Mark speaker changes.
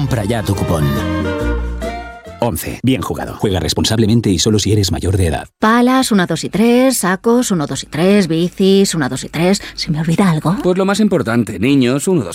Speaker 1: Compra ya tu cupón. 11. Bien jugado. Juega responsablemente y solo si eres mayor de edad.
Speaker 2: Palas, 1, 2 y 3. Sacos, 1, 2 y 3. Bicis, 1, 2 y 3. ¿Se me olvida algo?
Speaker 3: Pues lo más importante, niños, 1, 2 y